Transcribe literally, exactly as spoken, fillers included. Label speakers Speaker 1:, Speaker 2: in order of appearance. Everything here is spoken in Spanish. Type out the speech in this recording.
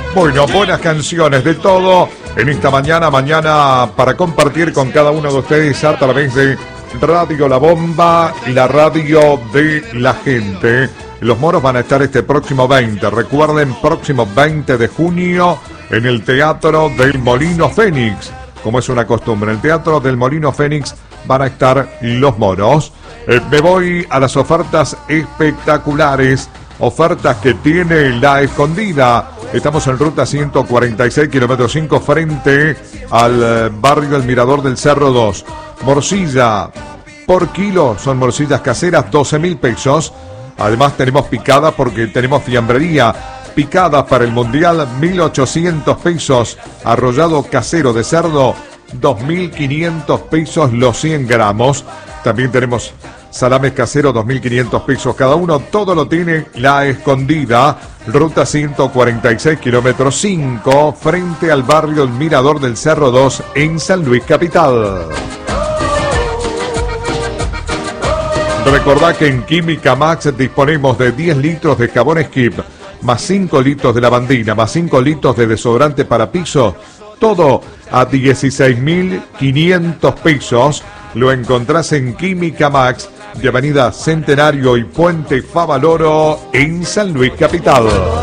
Speaker 1: Bueno, buenas canciones de todo en esta mañana, mañana para compartir con cada uno de ustedes a través de Radio La Bomba, la radio de la gente. Los moros van a estar este próximo veinte, recuerden, próximo veinte de junio en el Teatro del Molino Fénix. Como es una costumbre, en el Teatro del Molino Fénix van a estar los moros. Eh, me voy a las ofertas espectaculares, ofertas que tiene La Escondida. Estamos en ruta ciento cuarenta y seis, kilómetro cinco, frente al eh, barrio El Mirador del Cerro dos. Morcilla por kilo, son morcillas caseras, doce mil pesos. Además tenemos picada porque tenemos fiambrería. Picada para el Mundial, mil ochocientos pesos. Arrollado casero de cerdo, dos mil quinientos pesos los cien gramos. También tenemos salames caseros, dos mil quinientos pesos cada uno. Todo lo tiene La Escondida. Ruta ciento cuarenta y seis, kilómetro cinco, frente al barrio El Mirador del Cerro dos, en San Luis Capital. Recordá que en Química Max disponemos de diez litros de jabón Skip, más cinco litros de lavandina, más cinco litros de desodorante para piso. Todo a dieciséis mil quinientos pesos. Lo encontrás en Química Max, de Avenida Centenario y Puente Favaloro, en San Luis Capital.